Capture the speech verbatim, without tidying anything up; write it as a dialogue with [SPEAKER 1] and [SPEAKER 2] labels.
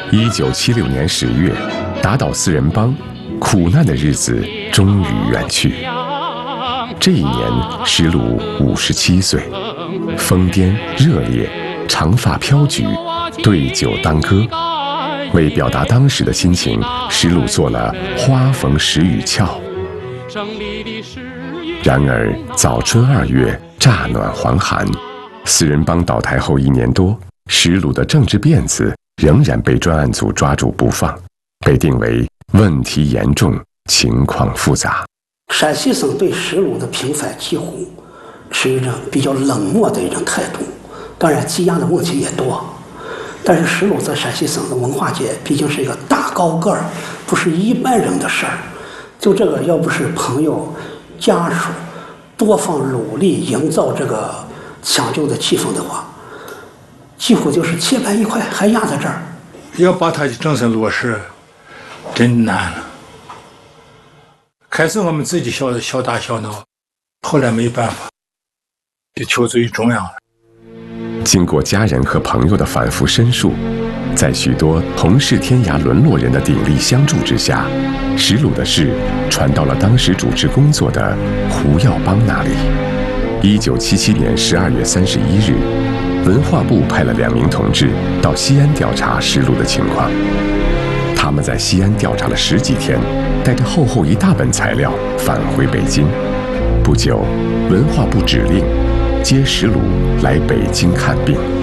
[SPEAKER 1] 一九七六年十月，打倒四人帮，苦难的日子终于远去。这一年，石鲁五十七岁，疯癫热烈，长发飘举，对酒当歌。为表达当时的心情，石鲁做了《花逢时雨俏》。然而早春二月，乍暖还寒，四人帮倒台后一年多，石鲁的政治辫子仍然被专案组抓住不放，被定为问题严重、情况复杂。
[SPEAKER 2] 陕西省对石鲁的平反几乎是一种比较冷漠的一种态度，当然积压的问题也多。但是石鲁在陕西省的文化界毕竟是一个大高个儿，不是一般人的事儿。就这个，要不是朋友、家属多方努力营造这个抢救的气氛的话，几乎就是切盘一块，还压在这儿。
[SPEAKER 3] 要把他的政策落实，真难了。开始我们自己小小打小闹，后来没办法，就求助于中央了。
[SPEAKER 1] 经过家人和朋友的反复申诉，在许多同是天涯沦落人的鼎力相助之下，石鲁的事传到了当时主持工作的胡耀邦那里。一九七七年十二月三十一日，文化部派了两名同志到西安调查石鲁的情况。他们在西安调查了十几天，带着厚厚一大本材料返回北京。不久，文化部指令接石鲁来北京看病。